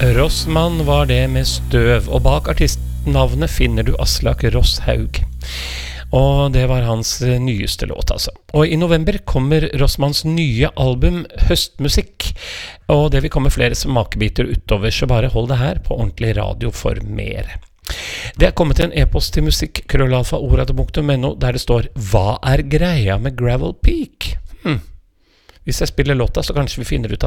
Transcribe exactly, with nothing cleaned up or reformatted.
Rossmann var det med støv, og bak artistnavnet finner du Aslak Rosshaug. Og det var hans nyeste låt, altså. Og i november kommer Rossmanns nye album Høstmusikk, og det vil komme flere smakebiter utover, så bare hold det her på ordentlig radio for mer. Det er kommet en e-post til musikk krøllalfa ordet punktum no der det står «Hva er greia med Gravel Peak?» hm. Hvis jeg spiller låta, så kanskje vi finner ut av